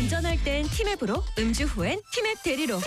운전할 땐 티맵으로, 음주 후엔 티맵 대리로.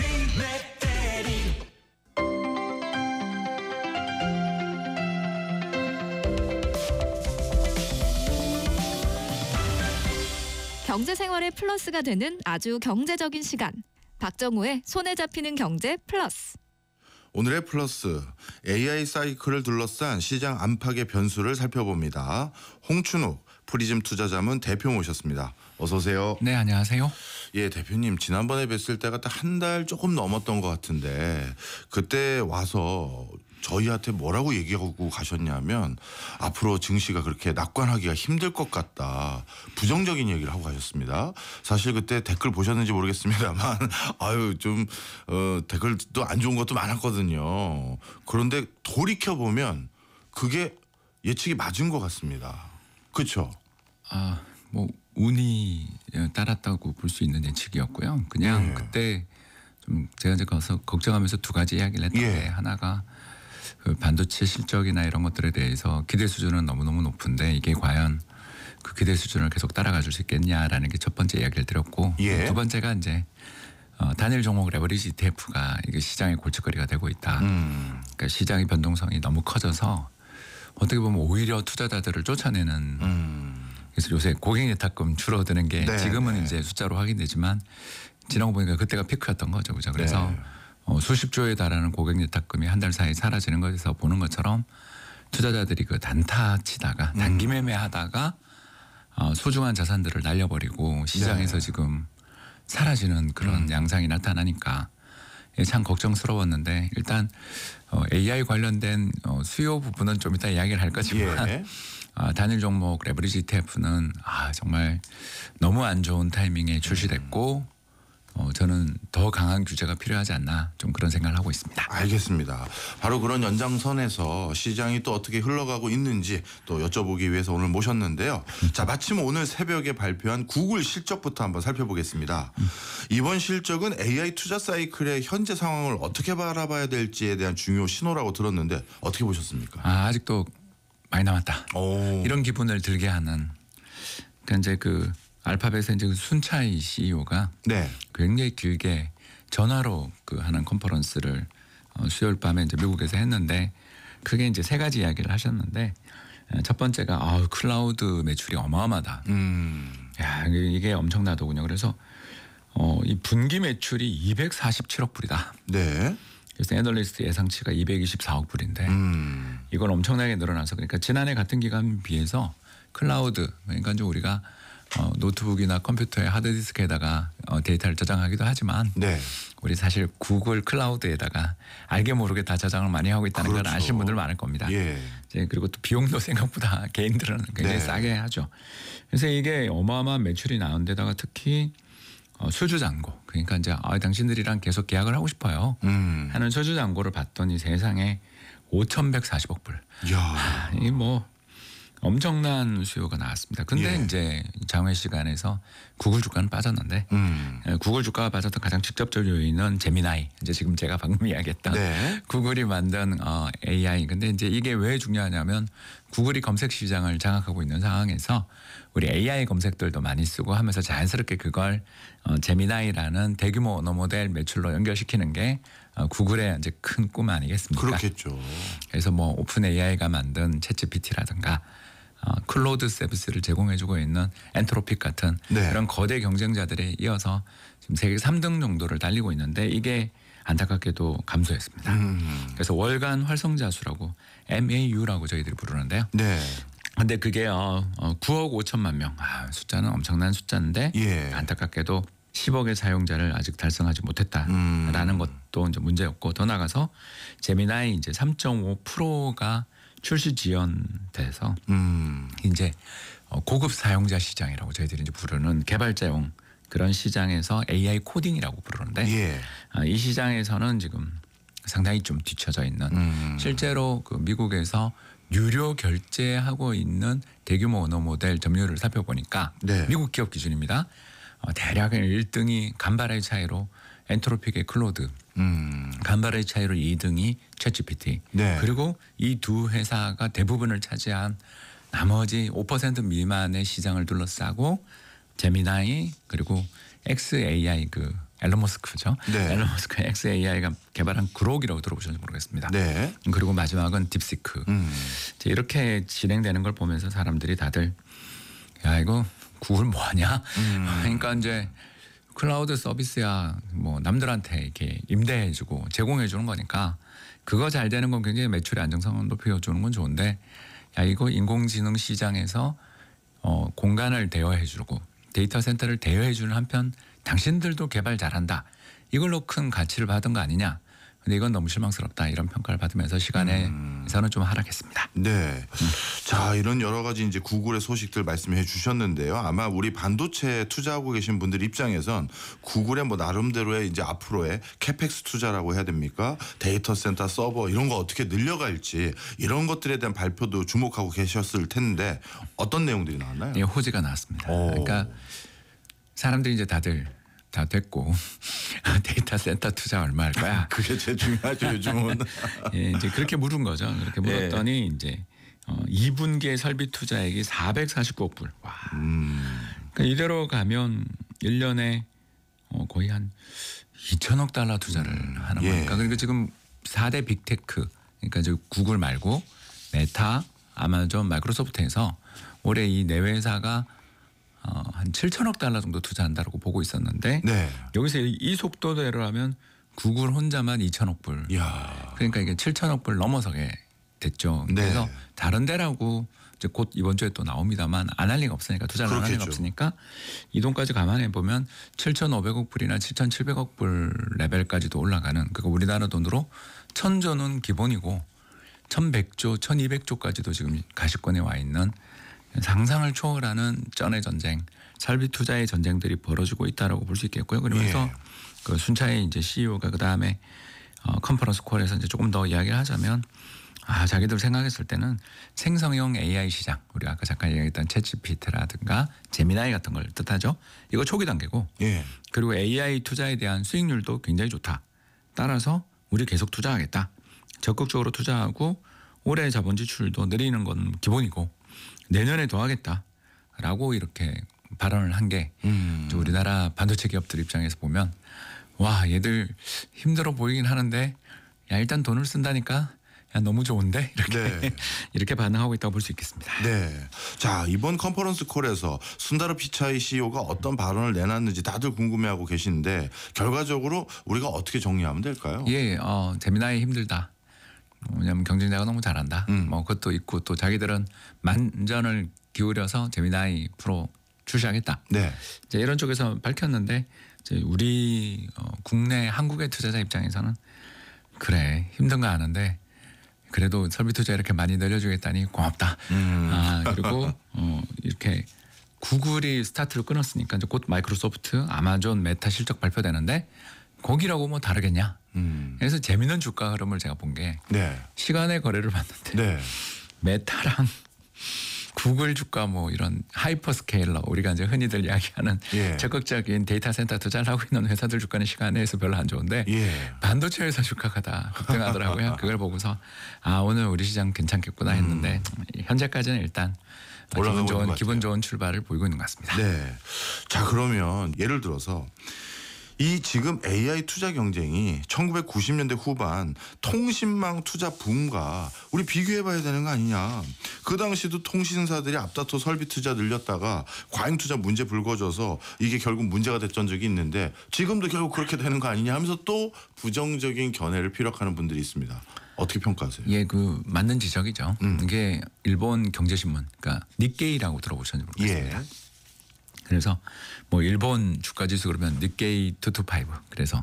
경제 생활의 플러스가 되는 아주 경제적인 시간. 박정우의 손에 잡히는 경제 플러스. 오늘의 플러스, AI 사이클을 둘러싼 시장 안팎의 변수를 살펴봅니다. 홍춘욱 프리즘 투자자문 대표 모셨습니다. 어서 오세요. 네, 안녕하세요. 예, 대표님 지난번에 뵀을 때가 딱 한 달 조금 넘었던 것 같은데 그때 와서 저희한테 뭐라고 얘기하고 가셨냐면 앞으로 증시가 그렇게 낙관하기가 힘들 것 같다. 부정적인 얘기를 하고 가셨습니다. 사실 그때 댓글 보셨는지 모르겠습니다만 좀 댓글도 안 좋은 것도 많았거든요. 그런데 돌이켜보면 그게 예측이 맞은 것 같습니다. 그렇죠? 운이 따랐다고 볼 수 있는 예측이었고요. 그냥 그때 좀 제가 이제 가서 걱정하면서 두 가지 이야기를 했는데 하나가 그 반도체 실적이나 이런 것들에 대해서 기대 수준은 너무너무 높은데 이게 과연 그 기대 수준을 계속 따라가 줄 수 있겠냐라는 게 첫 번째 이야기를 드렸고 두 번째가 이제 단일 종목 레버리지 ETF가 이게 시장의 골칫거리가 되고 있다. 그러니까 시장의 변동성이 너무 커져서 어떻게 보면 오히려 투자자들을 쫓아내는 그래서 요새 고객 예탁금 줄어드는 게 지금은 이제 숫자로 확인되지만 지나고 보니까 그때가 피크였던 거죠. 그죠? 그래서 수십 조에 달하는 고객 예탁금이 한 달 사이에 사라지는 것에서 보는 것처럼 투자자들이 그 단타 치다가 단기 매매하다가 소중한 자산들을 날려버리고 시장에서 지금 사라지는 그런 양상이 나타나니까 참 걱정스러웠는데 일단 AI 관련된 수요 부분은 좀 이따 이야기를 할 거지만 단일 종목 레버리지 ETF는 정말 너무 안 좋은 타이밍에 출시됐고 저는 더 강한 규제가 필요하지 않나 좀 그런 생각을 하고 있습니다. 알겠습니다. 바로 그런 연장선에서 시장이 또 어떻게 흘러가고 있는지 또 여쭤보기 위해서 오늘 모셨는데요. 자, 마침 오늘 새벽에 발표한 구글 실적부터 한번 살펴보겠습니다. 이번 실적은 AI 투자 사이클의 현재 상황을 어떻게 바라봐야 될지에 대한 중요 신호라고 들었는데 어떻게 보셨습니까? 아직도 많이 남았다. 이런 기분을 들게 하는 그러니까 이제 그 알파벳의 이제 순차이 CEO가 굉장히 길게 전화로 그 하는 컨퍼런스를 수요일 밤에 이제 미국에서 했는데 그게 이제 세 가지 이야기를 하셨는데 첫 번째가 클라우드 매출이 어마어마하다. 야, 이게 엄청나더군요. 그래서 이 분기 매출이 247억 불이다. 그래서 애널리스트 예상치가 224억 불인데 이건 엄청나게 늘어나서 그러니까 지난해 같은 기간 비해서 클라우드 그러니까 이제 우리가 노트북이나 컴퓨터의 하드디스크에다가 데이터를 저장하기도 하지만 우리 사실 구글 클라우드에다가 알게 모르게 다 저장을 많이 하고 있다는 걸 아시는 분들 많을 겁니다. 이제 그리고 또 비용도 생각보다 개인들은 굉장히 싸게 하죠. 그래서 이게 어마어마한 매출이 나온 데다가 특히 수주 잔고 그러니까 이제 당신들이랑 계속 계약을 하고 싶어요 하는 수주 잔고를 봤더니 세상에 5,140억 불. 이 뭐 엄청난 수요가 나왔습니다. 근데 이제 장외 시간에서 구글 주가는 빠졌는데 구글 주가가 빠졌던 가장 직접적 요인은 제미나이 이제 지금 제가 방금 이야기했던 구글이 만든 AI. 근데 이제 이게 왜 중요하냐면 구글이 검색 시장을 장악하고 있는 상황에서 우리 AI 검색들도 많이 쓰고 하면서 자연스럽게 그걸 제미나이라는 대규모 언어 모델 매출로 연결시키는 게 구글의 이제 큰 꿈 아니겠습니까? 그렇겠죠. 그래서 뭐 오픈 AI가 만든 챗GPT라든가 클로드 서비스를 제공해주고 있는 엔트로픽 같은 그런 거대 경쟁자들에 이어서 지금 세계 3등 정도를 달리고 있는데 이게 안타깝게도 감소했습니다. 그래서 월간 활성자 수라고 MAU라고 저희들이 부르는데요. 근데 그게 9억 5천만 명. 숫자는 엄청난 숫자인데 안타깝게도 10억의 사용자를 아직 달성하지 못했다라는 것도 이제 문제였고 더 나가서 제미나이 이제 3.5%가 출시 지연돼서 이제 고급 사용자 시장이라고 저희들이 이제 부르는 개발자용 그런 시장에서 AI 코딩이라고 부르는데 이 시장에서는 지금 상당히 좀 뒤쳐져 있는 실제로 그 미국에서 유료 결제하고 있는 대규모 언어 모델 점유율을 살펴보니까 미국 기업 기준입니다. 대략 1등이 간발의 차이로 엔트로픽의 클로드, 간발의 차이로 2등이 챗GPT. 그리고 이 두 회사가 대부분을 차지한 나머지 5% 미만의 시장을 둘러싸고 제미나이 그리고 XAI 그 앨런 머스크죠. 네. 앨런 머스크 XAI가 개발한 그록이라고 들어보셨는지 모르겠습니다. 네. 그리고 마지막은 딥시크. 이제 이렇게 진행되는 걸 보면서 사람들이 다들 야 이거 구글 뭐하냐? 그러니까 이제 클라우드 서비스야 뭐 남들한테 이렇게 임대해주고 제공해주는 거니까 그거 잘 되는 건 굉장히 매출의 안정성을 높여주는 건 좋은데 야 이거 인공지능 시장에서 공간을 대여해주고 데이터 센터를 대여해주는 한편 당신들도 개발 잘한다. 이걸로 큰 가치를 받은 거 아니냐. 근데 이건 너무 실망스럽다. 이런 평가를 받으면서 시간에서는 좀 하락했습니다. 네. 자, 이런 여러 가지 이제 구글의 소식들 말씀해 주셨는데요. 아마 우리 반도체 투자하고 계신 분들 입장에선 구글의 뭐 나름대로의 이제 앞으로의 캐펙스 투자라고 해야 됩니까? 데이터 센터 서버 이런 거 어떻게 늘려갈지 이런 것들에 대한 발표도 주목하고 계셨을 텐데 어떤 내용들이 나왔나요? 예, 호지가 나왔습니다. 그러니까 사람들이 이제 다들 다 됐고 데이터 센터 투자 얼마 할 거야? 그게 제일 중요하죠 요즘은. 예, 이제 그렇게 물은 거죠. 그렇게 물었더니 이제 2분기의 설비 투자액이 449억 불. 와. 그러니까 이대로 가면 1년에 거의 한 2천억 달러 투자를 하는 거니까. 그러니까 지금 4대 빅테크, 그러니까 저 구글 말고 메타, 아마존, 마이크로소프트에서 올해 이 네 회사가 한 7천억 달러 정도 투자한다고 보고 있었는데 네. 여기서 이 속도대로 하면 구글 혼자만 2천억 불. 이야. 그러니까 이게 7천억 불 넘어서게 됐죠. 그래서 네. 다른 데라고 이제 곧 이번 주에 또 나옵니다만 안 할 리가 없으니까 투자를 안 할 리가 없으니까 이 돈까지 감안해 보면 7,500억 불이나 7,700억 불 레벨까지도 올라가는 그러니까 우리나라 돈으로 1,000조는 기본이고 1,100조, 1,200조까지도 지금 가시권에 와 있는 상상을 초월하는 쩐의 전쟁, 설비 투자의 전쟁들이 벌어지고 있다라고 볼 수 있겠고요. 그러면서 그 순차의 이제 CEO가 그 다음에 컨퍼런스 콜에서 이제 조금 더 이야기를 하자면 자기들 생각했을 때는 생성형 AI 시장, 우리가 아까 잠깐 얘기했던 챗GPT라든가 제미나이 같은 걸 뜻하죠. 이거 초기 단계고, 그리고 AI 투자에 대한 수익률도 굉장히 좋다. 따라서 우리 계속 투자하겠다. 적극적으로 투자하고 올해 자본 지출도 늘리는 건 기본이고 내년에 더 하겠다라고 이렇게 발언을 한 게 우리나라 반도체 기업들 입장에서 보면 와 얘들 힘들어 보이긴 하는데 야 일단 돈을 쓴다니까 야 너무 좋은데 이렇게 이렇게 반응하고 있다고 볼 수 있겠습니다. 네. 자 이번 컨퍼런스 콜에서 순다르 피차이 CEO가 어떤 발언을 내놨는지 다들 궁금해하고 계시는데 결과적으로 우리가 어떻게 정리하면 될까요? 예, 제미나이 힘들다. 왜냐하면 경쟁자가 너무 잘한다. 뭐 그것도 있고 또 자기들은 만전을 기울여서 제미나이 프로 출시하겠다. 네. 이제 이런 쪽에서 밝혔는데 이제 우리 국내 한국의 투자자 입장에서는 그래 힘든 거 아는데 그래도 설비 투자 이렇게 많이 늘려주겠다니 고맙다. 그리고 이렇게 구글이 스타트를 끊었으니까 이제 곧 마이크로소프트, 아마존, 메타 실적 발표되는데 거기라고 뭐 다르겠냐. 그래서 재미있는 주가 흐름을 제가 본 게 시간의 거래를 봤는데 메타랑 구글 주가 뭐 이런 하이퍼스케일러 우리가 이제 흔히들 이야기하는 적극적인 데이터 센터 투자를 하고 있는 회사들 주가는 시간에서 별로 안 좋은데 반도체 회사 주가가 다 급등하더라고요. 그걸 보고서 오늘 우리 시장 괜찮겠구나 했는데 현재까지는 일단 기분 좋은 출발을 보이고 있는 것 같습니다. 네. 자 그러면 예를 들어서 이 지금 AI 투자 경쟁이 1990년대 후반 통신망 투자 붐과 우리 비교해봐야 되는 거 아니냐. 그 당시도 통신사들이 앞다퉈 설비 투자 늘렸다가 과잉 투자 문제 불거져서 이게 결국 문제가 됐던 적이 있는데 지금도 결국 그렇게 되는 거 아니냐 하면서 또 부정적인 견해를 피력하는 분들이 있습니다. 어떻게 평가하세요? 예, 그 맞는 지적이죠. 이게 일본 경제신문, 그러니까 니케이라고 들어보셨는지 모르겠습니다. 그래서 뭐 일본 주가 지수 그러면 니케이 225 그래서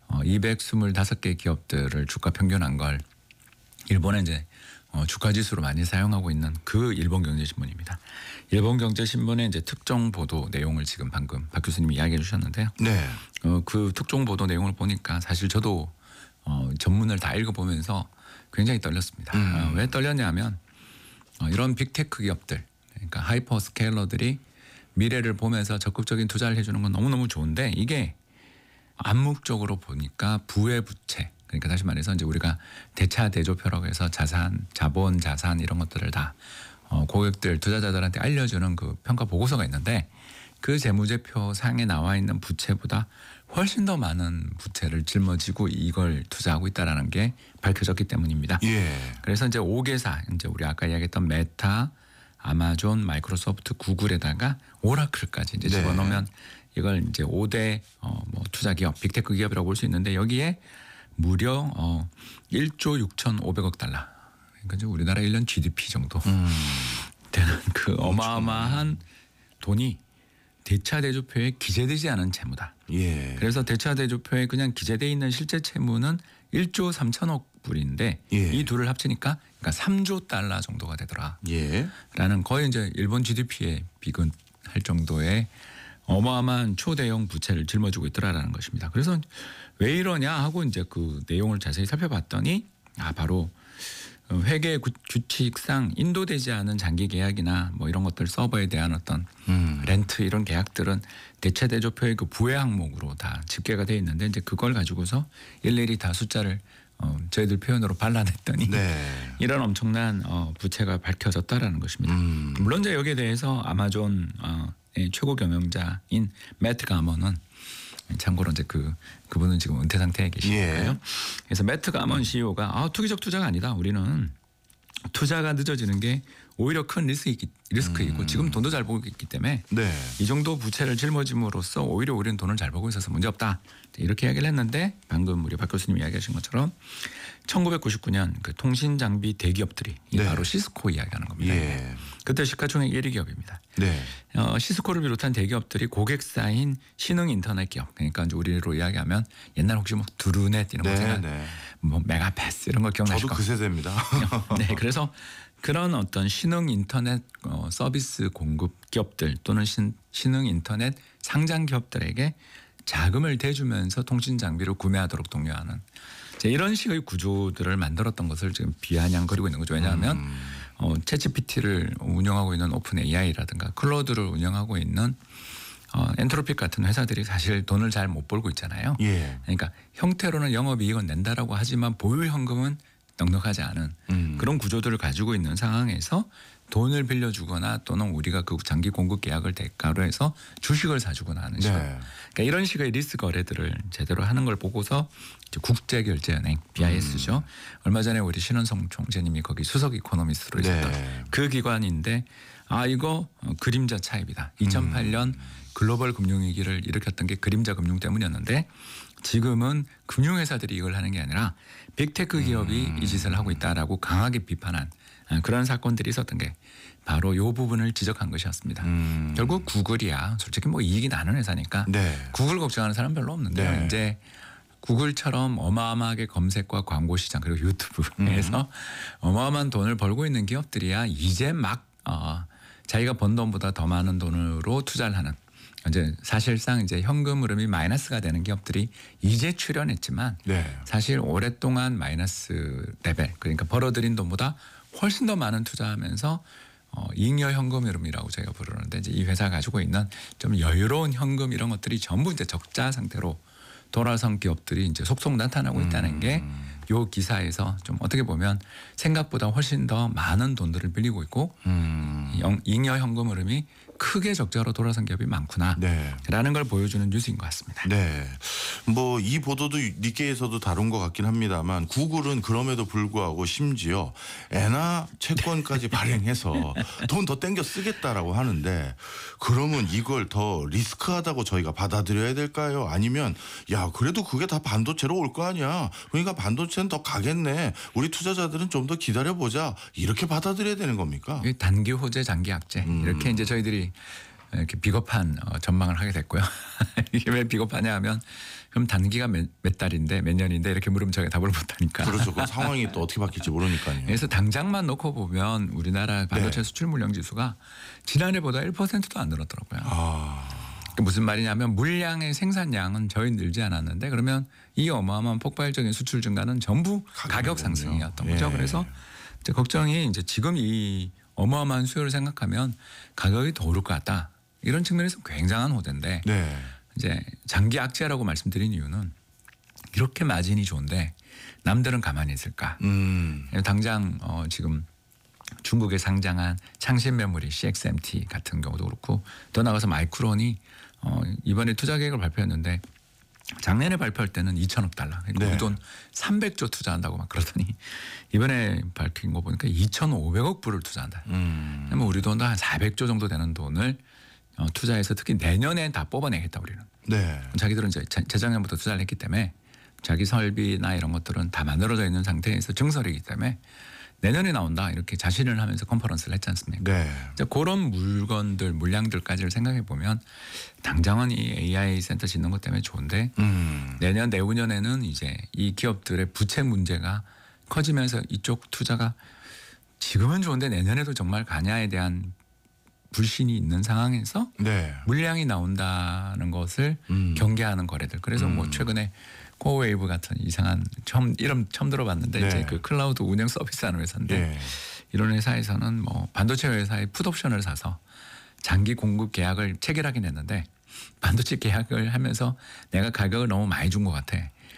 225개 기업들을 주가 평균한 걸 일본에 이제 주가 지수로 많이 사용하고 있는 그 일본 경제신문입니다. 일본 경제신문의 이제 특정 보도 내용을 지금 방금 박 교수님이 이야기해 주셨는데요. 그 특정 보도 내용을 보니까 사실 저도 전문을 다 읽어보면서 굉장히 떨렸습니다. 왜 떨렸냐면 이런 빅테크 기업들 그러니까 하이퍼 스케일러들이 미래를 보면서 적극적인 투자를 해주는 건 너무너무 좋은데 이게 암묵적으로 보니까 부의 부채 그러니까 다시 말해서 이제 우리가 대차 대조표라고 해서 자산, 자본, 자산 이런 것들을 다 고객들 투자자들한테 알려주는 그 평가 보고서가 있는데 그 재무제표 상에 나와 있는 부채보다 훨씬 더 많은 부채를 짊어지고 이걸 투자하고 있다라는 게 밝혀졌기 때문입니다. 예. 그래서 이제 5개사 이제 우리 아까 이야기했던 메타, 아마존, 마이크로소프트, 구글에다가 오라클까지 이제 네. 집어넣으면 이걸 이제 5대 뭐 투자 기업, 빅테크 기업이라고 볼 수 있는데 여기에 무려 1조 6,500억 달러. 그러니까 이제 우리나라 1년 GDP 정도 되는 그 어마어마한 돈이 대차대조표에 기재되지 않은 채무다. 예. 그래서 대차대조표에 그냥 기재돼 있는 실제 채무는 1조 3천억 불인데 예. 이 둘을 합치니까 그러니까 3조 달러 정도가 되더라. 예. 라는 거의 이제 일본 GDP에 비근할 정도의 어마어마한 초대형 부채를 짊어지고 있더라라는 것입니다. 그래서 왜 이러냐 하고 이제 그 내용을 자세히 살펴봤더니 바로 회계 규칙상 인도되지 않은 장기 계약이나 뭐 이런 것들 서버에 대한 어떤 렌트 이런 계약들은 대체대조표의 그 부회 항목으로 다 집계가 돼 있는데 이제 그걸 가지고서 일일이 다 숫자를 저희들 표현으로 발라냈더니 네. 이런 엄청난 부채가 밝혀졌다라는 것입니다. 물론 이제 여기에 대해서 아마존의 최고 경영자인 매트 가먼은 참고로 이제 그분은 지금 은퇴 상태에 계시니까요. 예. 그래서 매트 가먼 CEO가 투기적 투자가 아니다. 우리는 투자가 늦어지는 게 오히려 큰 리스크이고 지금 돈도 잘 벌고 있기 때문에 네. 이 정도 부채를 짊어짐으로써 오히려 우리는 돈을 잘 벌고 있어서 문제 없다. 이렇게 이야기를 했는데 방금 우리 박 교수님이 이야기하신 것처럼 1999년 그 통신 장비 대기업들이 네. 바로 시스코 이야기하는 겁니다. 예. 그때 시가총액 1위 기업입니다. 네. 시스코를 비롯한 대기업들이 고객사인 신흥 인터넷 기업, 그러니까 이제 우리로 이야기하면 옛날 혹시 뭐 두루넷 이런 거 생각, 뭐 메가패스 이런 거 기억나실 저도 거. 그 세대입니다. 네, 그래서 그런 어떤 신흥 인터넷 서비스 공급 기업들 또는 신흥 인터넷 상장 기업들에게 자금을 대주면서 통신 장비를 구매하도록 독려하는 이런 식의 구조들을 만들었던 것을 지금 비아냥거리고 있는 거죠. 왜냐하면 챗GPT를 운영하고 있는 오픈 AI라든가 클로드를 운영하고 있는 엔트로픽 같은 회사들이 사실 돈을 잘 못 벌고 있잖아요. 예. 그러니까 형태로는 영업이익은 낸다라고 하지만 보유 현금은 넉넉하지 않은 그런 구조들을 가지고 있는 상황에서 돈을 빌려주거나 또는 우리가 그 장기 공급 계약을 대가로 해서 주식을 사주거나 하는 식으로. 네. 그러니까 이런 식의 리스크 거래들을 제대로 하는 걸 보고서 국제결제은행 BIS죠. 얼마 전에 우리 신원성 총재님이 거기 수석 이코노미스트로 있었던 네. 그 기관인데 이거 그림자 차입이다. 2008년 글로벌 금융위기를 일으켰던 게 그림자 금융 때문이었는데 지금은 금융회사들이 이걸 하는 게 아니라 빅테크 기업이 이 짓을 하고 있다라고 강하게 비판한 그런 사건들이 있었던 게 바로 이 부분을 지적한 것이었습니다. 결국 구글이야 솔직히 뭐 이익이 나는 회사니까 네. 구글 걱정하는 사람 별로 없는데요. 네. 이제 구글처럼 어마어마하게 검색과 광고 시장 그리고 유튜브에서 어마어마한 돈을 벌고 있는 기업들이야 이제 막 자기가 번 돈보다 더 많은 돈으로 투자를 하는 이제 사실상 이제 현금 흐름이 마이너스가 되는 기업들이 이제 출현했지만 네. 사실 오랫동안 마이너스 레벨 그러니까 벌어들인 돈보다 훨씬 더 많은 투자하면서 잉여 현금 흐름이라고 저희가 부르는데 이제 이 회사가 가지고 있는 좀 여유로운 현금 이런 것들이 전부 이제 적자 상태로 돌아선 기업들이 이제 속속 나타나고 있다는 게 요 기사에서 좀 어떻게 보면 생각보다 훨씬 더 많은 돈들을 빌리고 있고 잉여 현금 흐름이 크게 적자로 돌아선 기업이 많구나라는 네. 걸 보여주는 뉴스인 것 같습니다. 네. 뭐 이 보도도 니케이에서도 다룬 것 같긴 합니다만 구글은 그럼에도 불구하고 심지어 엔화 채권까지 발행해서 돈 더 땡겨 쓰겠다라고 하는데 그러면 이걸 더 리스크하다고 저희가 받아들여야 될까요? 아니면 야 그래도 그게 다 반도체로 올 거 아니야. 그러니까 반도체는 더 가겠네. 우리 투자자들은 좀 더 기다려보자. 이렇게 받아들여야 되는 겁니까? 단기 호재 장기 악재 이렇게 이제 저희들이 이렇게 비겁한 전망을 하게 됐고요. 이게 왜 비겁하냐 하면 그럼 단기가 몇 달인데 몇 년인데 이렇게 물으면 저희가 답을 못하니까. 그렇죠. 그 상황이 또 어떻게 바뀔지 모르니까요. 그래서 당장만 놓고 보면 우리나라 반도체 네. 수출 물량 지수가 지난해보다 1%도 안 늘었더라고요. 그러니까 무슨 말이냐면 물량의 생산량은 저희 늘지 않았는데 그러면 이 어마어마한 폭발적인 수출 증가는 전부 가격 상승이었던 거죠. 예. 그래서 이제 걱정이 이제 지금 이 어마어마한 수요를 생각하면 가격이 더 오를 것 같다. 이런 측면에서 굉장한 호재인데 네. 이제 장기 악재라고 말씀드린 이유는 이렇게 마진이 좋은데 남들은 가만히 있을까? 당장 지금 중국에 상장한 창신메모리 CXMT 같은 경우도 그렇고 더 나가서 마이크론이 이번에 투자 계획을 발표했는데 작년에 발표할 때는 2천억 달러 그러니까 네. 우리 돈 300조 투자한다고 막 그러더니 이번에 밝힌 거 보니까 2,500억 불을 투자한다. 그러면 우리 돈도 한 400조 정도 되는 돈을 투자해서 특히 내년에 다 뽑아내겠다 우리는. 네. 자기들은 이제 재작년부터 투자를 했기 때문에 자기 설비나 이런 것들은 다 만들어져 있는 상태에서 증설이기 때문에 내년에 나온다 이렇게 자신을 하면서 컨퍼런스를 했지 않습니까? 네. 이제 그런 물건들 물량들까지를 생각해 보면 당장은 이 AI 센터 짓는 것 때문에 좋은데 내년 내후년에는 이제 이 기업들의 부채 문제가 커지면서 이쪽 투자가 지금은 좋은데 내년에도 정말 가냐에 대한 불신이 있는 상황에서 네. 물량이 나온다는 것을 경계하는 거래들. 그래서 뭐 최근에 코어웨이브 같은 이상한 이름 처음 들어봤는데 네. 이제 그 클라우드 운영 서비스하는 회사인데 네. 이런 회사에서는 뭐 반도체 회사의 풋옵션을 사서 장기 공급 계약을 체결하긴 했는데 반도체 계약을 하면서 내가 가격을 너무 많이 준 것 같아.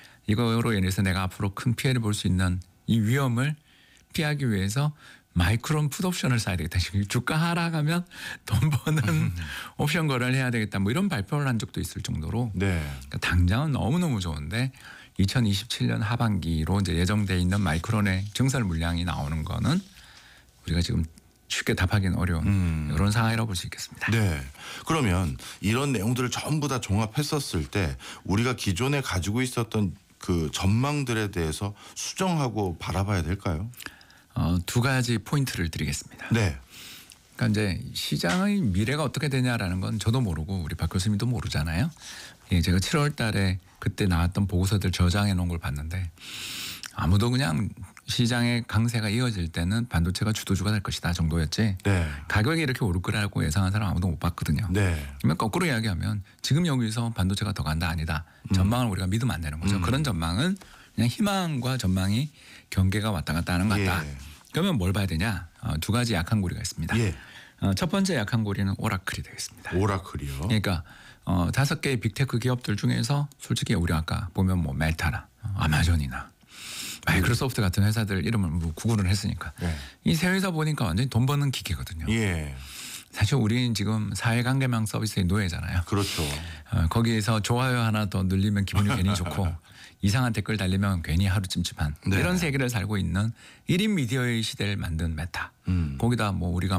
이거로 인해서 내가 앞으로 큰 피해를 볼 수 있는 이 위험을 피하기 위해서 마이크론 풋옵션을 사야 되겠다. 주가 하락하면 돈 버는 옵션 거래를 해야 되겠다. 뭐 이런 발표를 한 적도 있을 정도로 네. 그러니까 당장은 너무너무 좋은데 2027년 하반기로 이제 예정돼 있는 마이크론의 증설 물량이 나오는 거는 우리가 지금 쉽게 답하기는 어려운 이런 상황이라고 볼 수 있겠습니다. 네. 그러면 이런 내용들을 전부 다 종합했었을 때 우리가 기존에 가지고 있었던 그 전망들에 대해서 수정하고 바라봐야 될까요? 두 가지 포인트를 드리겠습니다. 네. 그러니까 이제 시장의 미래가 어떻게 되냐라는 건 저도 모르고 우리 박 교수님도 모르잖아요. 예, 제가 7월 달에 그때 나왔던 보고서들 저장해 놓은 걸 봤는데 아무도 그냥 시장의 강세가 이어질 때는 반도체가 주도주가 될 것이다 정도였지 네. 가격이 이렇게 오를 거라고 예상한 사람 아무도 못 봤거든요. 네. 그러면 거꾸로 이야기하면 지금 여기서 반도체가 더 간다 아니다. 전망을 우리가 믿으면 안 되는 거죠. 그런 전망은 그냥 희망과 전망이 경계가 왔다 갔다 하는 것 같다. 예. 그러면 뭘 봐야 되냐? 두 가지 약한 고리가 있습니다. 예. 첫 번째 약한 고리는 오라클이 되겠습니다. 오라클이요. 그러니까 5개의 빅테크 기업들 중에서 솔직히 우리 아까 보면 뭐 멜타나 아마존이나 마이크로소프트 같은 회사들 이름을 뭐 구글을 했으니까 네. 이 세 회사 보니까 완전히 돈 버는 기계거든요. 예. 사실 우리는 지금 사회관계망 서비스의 노예잖아요. 그렇죠. 거기에서 좋아요 하나 더 늘리면 기분이 괜히 좋고 이상한 댓글 달리면 괜히 하루 찜찜한 네. 이런 세계를 살고 있는 1인 미디어의 시대를 만든 메타. 거기다 뭐 우리가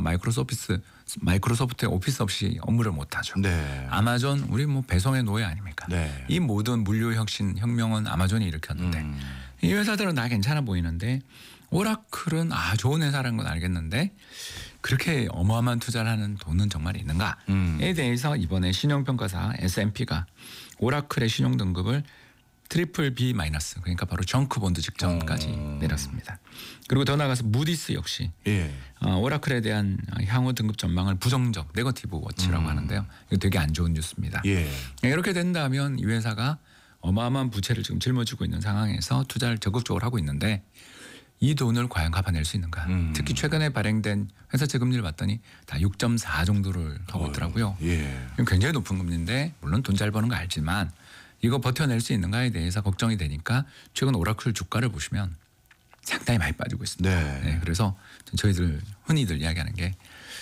마이크로소프트의 오피스 없이 업무를 못하죠. 네. 아마존 우리 뭐 배송의 노예 아닙니까? 네. 이 모든 물류 혁명은 아마존이 일으켰는데 이 회사들은 다 괜찮아 보이는데 오라클은 좋은 회사라는 건 알겠는데 그렇게 어마어마한 투자를 하는 돈은 정말 있는가에 대해서 이번에 신용평가사 S&P가 오라클의 신용 등급을 트리플 B 마이너스 그러니까 바로 정크 본드 직전까지 내렸습니다. 그리고 더 나아가서 무디스 역시 예. 오라클에 대한 향후 등급 전망을 부정적 네거티브 워치라고 하는데요. 이거 되게 안 좋은 뉴스입니다. 예. 이렇게 된다면 이 회사가 어마어마한 부채를 지금 짊어지고 있는 상황에서 투자를 적극적으로 하고 있는데 이 돈을 과연 갚아낼 수 있는가. 특히 최근에 발행된 회사채 금리를 봤더니 다 6.4 정도를 하고 있더라고요. 예. 굉장히 높은 금리인데 물론 돈 잘 버는 거 알지만 이거 버텨낼 수 있는가에 대해서 걱정이 되니까 최근 오라클 주가를 보시면 상당히 많이 빠지고 있습니다. 네. 그래서 저희들 흔히들 이야기하는 게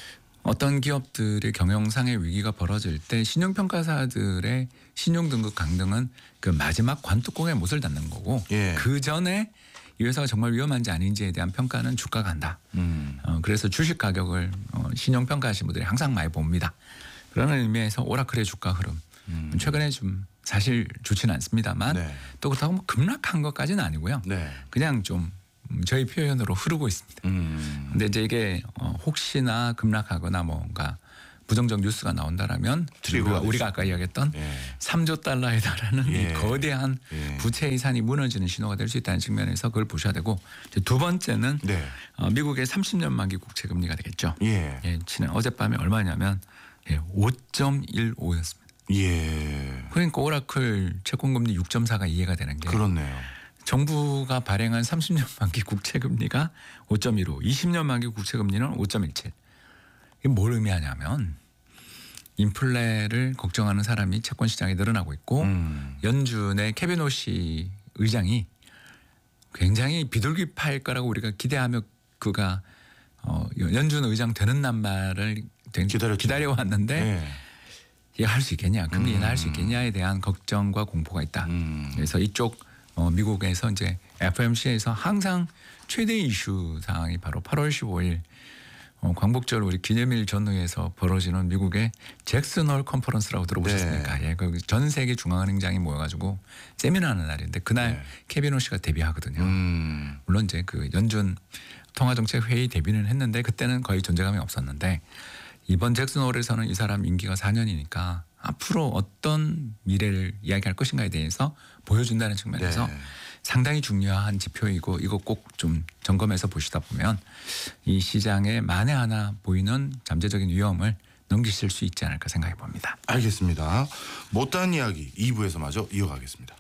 어떤 기업들의 경영상의 위기가 벌어질 때 신용평가사들의 신용등급 강등은 그 마지막 관뚜껑에 못을 닫는 거고 예. 그 전에 이 회사가 정말 위험한지 아닌지에 대한 평가는 주가가 한다. 그래서 주식 가격을 신용평가하신 분들이 항상 많이 봅니다. 그런 의미에서 오라클의 주가 흐름 최근에 좀 사실 좋지는 않습니다만 네. 또 그렇다고 뭐 급락한 것까지는 아니고요. 네. 그냥 좀 저희 표현으로 흐르고 있습니다. 근데 이제 이게 혹시나 급락하거나 뭔가 부정적 뉴스가 나온다라면 우리가 아까 이야기했던 예. 3조 달러에 달하는 예. 이 거대한 예. 부채 이산이 무너지는 신호가 될 수 있다는 측면에서 그걸 보셔야 되고 두 번째는 네. 미국의 30년 만기 국채 금리가 되겠죠. 예. 지난 어젯밤에 얼마냐면 5.15였습니다. 예. 그러니까 오라클 채권 금리 6.4가 이해가 되는 게 그렇네요. 정부가 발행한 30년 만기 국채 금리가 5.15, 20년 만기 국채 금리는 5.17. 이게 뭘 의미하냐면 인플레를 걱정하는 사람이 채권 시장에 늘어나고 있고 연준의 케빈 오시 의장이 굉장히 비둘기파일 거라고 우리가 기대하며 그가 연준 의장 되는 날만을 기다려왔는데 네. 이게 할 수 있겠냐, 금리 인하할 수 있겠냐에 대한 걱정과 공포가 있다. 그래서 이쪽 미국에서 이제 FOMC에서 항상 최대 이슈 사항이 바로 8월 15일 광복절 우리 기념일 전후에서 벌어지는 미국의 잭슨 홀 컨퍼런스라고 들어보셨습니까? 네. 예, 그 전 세계 중앙은행장이 모여가지고 세미나하는 날인데 그날 네. 케빈 오씨가 데뷔하거든요. 물론 이제 그 연준 통화정책회의 데뷔는 했는데 그때는 거의 존재감이 없었는데 이번 잭슨 홀에서는 이 사람 임기가 4년이니까 앞으로 어떤 미래를 이야기할 것인가에 대해서 보여준다는 측면에서 네. 상당히 중요한 지표이고 이거 꼭 좀 점검해서 보시다 보면 이 시장에 만에 하나 보이는 잠재적인 위험을 넘기실 수 있지 않을까 생각해 봅니다. 알겠습니다. 못다한 이야기 2부에서 마저 이어가겠습니다.